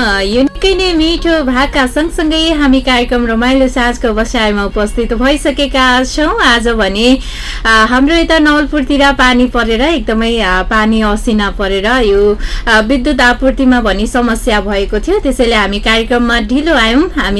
यो निकै नै मिठो भाका सँगसँगै हामी कार्यक्रम रमाइलो साँझको बसाइमा उपस्थित भइसकेका छौँ। आज भने हाम्रो यता नवलपुरतिर पानी परेर एकदमै पानी असिना परेर यो विद्युत आपूर्तिमा भनी समस्या भएको थियो, त्यसैले हामी कार्यक्रममा ढिलो आयौँ। हामी